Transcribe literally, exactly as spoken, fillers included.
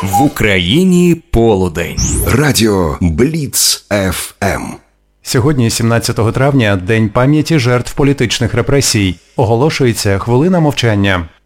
В Україні полудень. Радіо Бліц еф ем. Сьогодні, сімнадцятого травня, День пам'яті жертв політичних репресій. Оголошується хвилина мовчання.